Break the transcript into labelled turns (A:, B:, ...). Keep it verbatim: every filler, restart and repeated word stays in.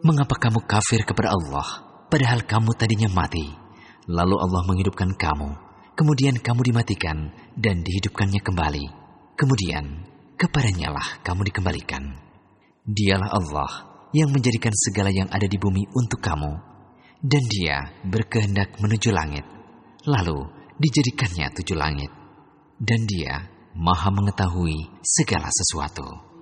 A: Mengapa kamu kafir kepada Allah, padahal kamu tadinya mati, lalu Allah menghidupkan kamu, kemudian kamu dimatikan dan dihidupkannya kembali, kemudian kepadanya lah kamu dikembalikan. Dialah Allah yang menjadikan segala yang ada di bumi untuk kamu, dan Dia berkehendak menuju langit, lalu dijadikannya tujuh langit, dan Dia Maha mengetahui segala sesuatu.